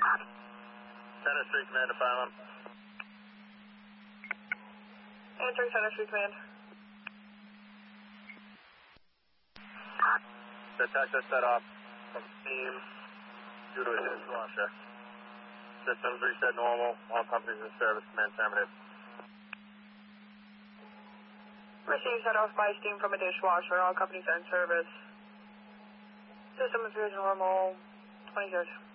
Center Street Command to Phylum. Answering Center Street Command. Detector set off from steam due to a dishwasher. Systems reset normal. All companies in service. Command terminated. Received set off by steam from a dishwasher. All companies are in service. System is normal. 20 good.